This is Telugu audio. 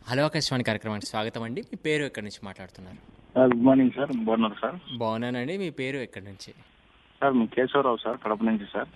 హలో ఆకాశవాణి కార్యక్రమానికి స్వాగతం అండి. మీ పేరు ఎక్కడి నుంచి మాట్లాడుతున్నారు? Good morning sir. బాగున్నారు సార్? బాగున్నానండి. మీ పేరు ఎక్కడి నుంచి? సార్ మీ కేశవరావు సార్, కడప నుంచి సార్.